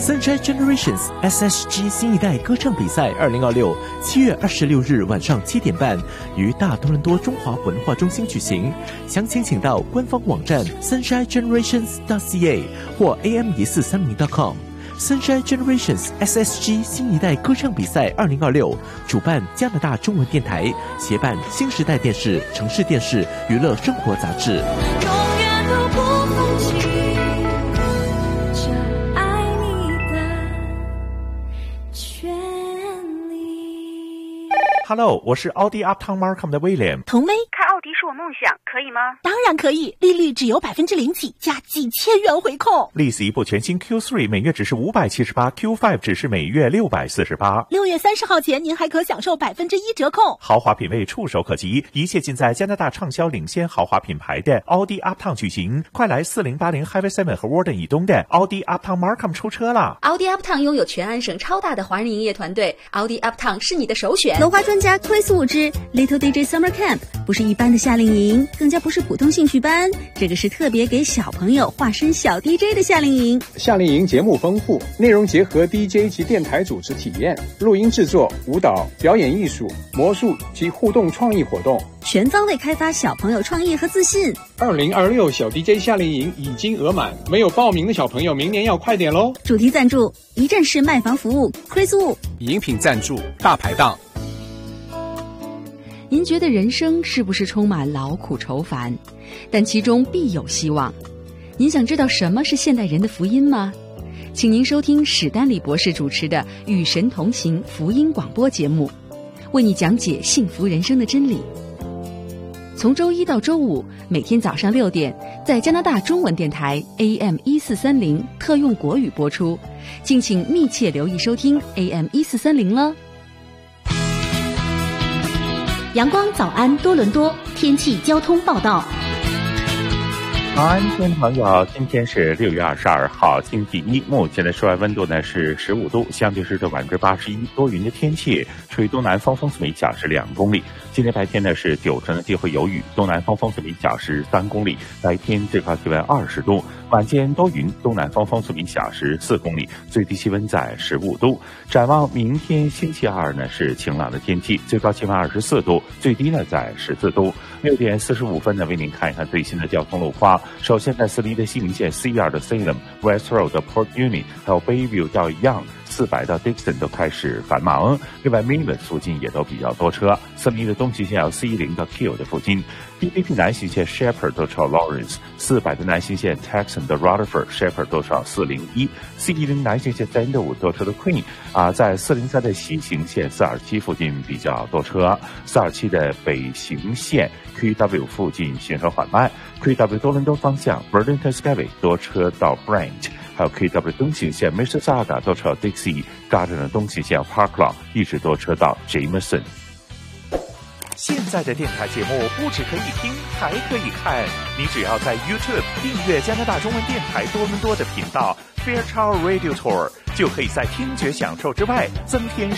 Sunshine Generations SSG 新一代歌唱比赛2026 7月26日晚上7点半于大多伦多中华文化中心举行，详情请到官方网站 sunshinegenerations.ca 或 am1430.com。Sunshine Generations SSG 新一代歌唱比赛2026主办加拿大中文电台，协办新时代电视、城市电视、娱乐生活杂志。 永远都不放弃这爱你的权利。 Hello， 我是奥迪 Uptown Markham 的 William。 童妹， 开奥迪是我梦想，可以吗？ 当然可以，利率只有0%起，加几千元回扣。 利斯一部全新 Q3 每月只是578 ，Q5 只是每月648。 6月30号前，您还可享受1%折扣。 豪华品味触手可及，一切尽在加拿大畅销领先豪华品牌的奥迪 Uptown 举行。快来4080 Highway 7和 Warden 以东的奥迪 Uptown Markham 出车了。 奥迪 Uptown 拥有全安省超大的华人营业团队，奥迪 Uptown 是你的首选。 文化专家 Chris Wu 之 Little DJ Summer Camp 不是一般的夏令营，更加不是普通兴趣班，这个是特别给小朋友化身小 DJ 的夏令营。 夏令营节目丰富，内容结合 DJ 及电台主持体验、录音制作、舞蹈、表演艺术、魔术及互动创意活动， 全方位开发小朋友创意和自信。 2026小 DJ 夏令营已经额满，没有报名的小朋友明年要快点咯。 主题赞助一站式卖房服务 Chris Wu。 饮品赞助大排档。 您觉得人生是不是充满劳苦愁烦？但其中必有希望。您想知道什么是现代人的福音吗？请您收听史丹利博士主持的《与神同行》福音广播节目，为你讲解幸福人生的真理。从周一到周五，每天早上6点，在加拿大中文电台 AM1430特用国语播出，敬请密切留意收听 AM1430 了。 阳光早安多伦多天气交通报道。 早安，听众朋友，今天是6月22号，星期一。目前的室外温度呢是15度，相对湿度81%，多云的天气，吹东南风，风速每小时2公里。今天白天呢是90%的机会有雨，东南风，风速每小时3公里。白天最高气温20度，晚间多云，东南风，风速每小时4公里，最低气温在15度。展望明天星期二呢是晴朗的天气，最高气温24度，最低呢在14度。6点45分呢，为您看一看最新的交通路况。首先在四零一的西明线 C2 的 Salem、West Road 的 Port Union， 还有 Bayview 到 Young、400 到 Dixon 都开始繁忙。另外 Mainland 附近也都比较多车。401的东西线 L410 到 Kill 的附近。DPP 南行线 Shepherd 都朝 Lawrence，400 的南行线 Texan 的 Rutherford、Shepherd 都朝401。410南行线365多车的 Queen 在403的西行线427附近比较多车。427的北行线 QW 附近行车缓慢。QW 多伦多方向 Burlington Skyway 多车到 Brant， 还有 QW 东行线 Mississauga 多车到 Dixie，Garden 的东行线 Parklawn 一直多车到 Jameson。现在的电台节目不只可以听，还可以看。你只要在 YouTube 订阅加拿大中文电台多伦多的频道 Fairchild Radio Tour， 就可以在听觉享受之外增添